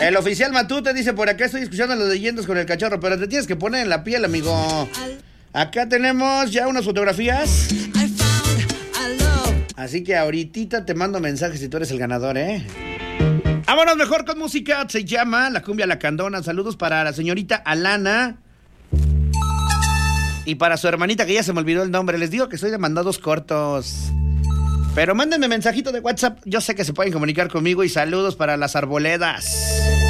El oficial Matute dice por acá, estoy escuchando las leyendas con el cachorro, pero te tienes que poner en la piel, amigo. Acá tenemos ya unas fotografías. Así que ahorita te mando mensajes si tú eres el ganador, ¿eh? Vámonos mejor con música, se llama La Cumbia Lacandona. Saludos para la señorita Alana. Y para su hermanita que ya se me olvidó el nombre. Les digo que soy de mandados cortos. Pero mándenme mensajito de WhatsApp. Yo sé que se pueden comunicar conmigo. Y saludos para las arboledas.